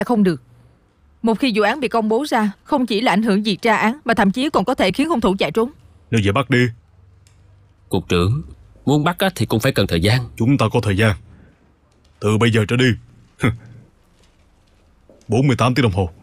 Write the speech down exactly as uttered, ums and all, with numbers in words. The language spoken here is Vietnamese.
Không được. Một khi vụ án bị công bố ra, không chỉ là ảnh hưởng việc tra án, mà thậm chí còn có thể khiến hung thủ chạy trốn. Nếu vậy bắt đi. Cục trưởng, muốn bắt thì cũng phải cần thời gian. Chúng ta có thời gian. Từ bây giờ trở đi bốn mươi tám tiếng đồng hồ.